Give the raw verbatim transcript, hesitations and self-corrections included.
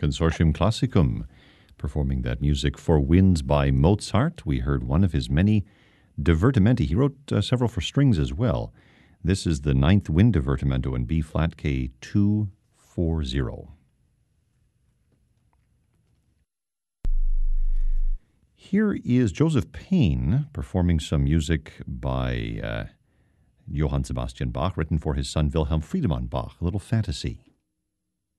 Consortium Classicum, performing that music for winds by Mozart. We heard one of his many divertimenti. He wrote uh, several for strings as well. This is the ninth wind divertimento in B flat K two forty. Here is Joseph Payne performing some music by uh, Johann Sebastian Bach, written for his son Wilhelm Friedemann Bach, a little fantasy.